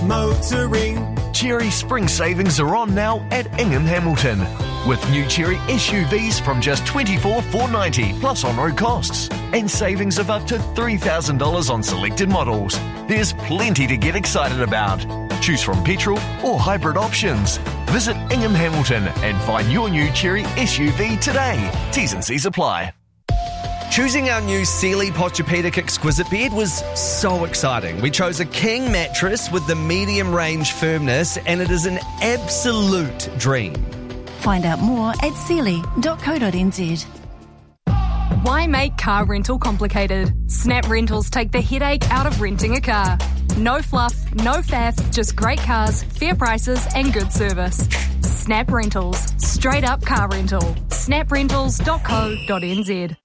motoring. Chery Spring savings are on now at Ingham Hamilton, with new Chery SUVs from just $24,490 plus on-road costs, and savings of up to $3,000 on selected models. There's plenty to get excited about. Choose from petrol or hybrid options. Visit Ingham Hamilton and find your new Chery SUV today. T's and C's apply. Choosing our new Sealy Posturepedic Exquisite bed was so exciting. We chose a king mattress with the medium range firmness, and it is an absolute dream. Find out more at sealy.co.nz. Why make car rental complicated? Snap Rentals take the headache out of renting a car. No fluff, no faff, just great cars, fair prices and good service. Snap Rentals. Straight up car rental. snaprentals.co.nz.